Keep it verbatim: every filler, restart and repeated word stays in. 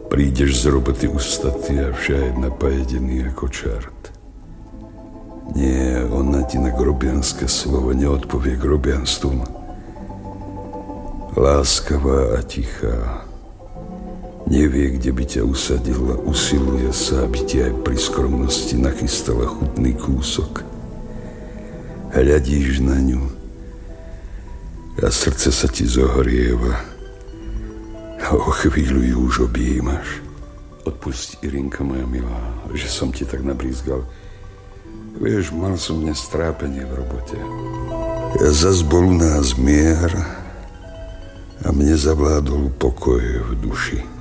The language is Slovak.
Prídeš z roboty ustatý a všade napajedený ako čert. Nie, ona ti na grobianské slovo neodpovie grobianstvom. Láskavá a tichá. Nevie, kde by ťa usadila, usiluje sa, aby ti aj pri skromnosti nachystala chutný kúsok. Hľadíš na ňu a srdce sa ti zohrieva a o chvíľu ju už objímaš. Odpusti, Irinka moja milá, že som ti tak nabrízgal. Vieš, mal som dnes trápenie v robote. Zas bol u nás mier a mne zavládol pokoj v duši.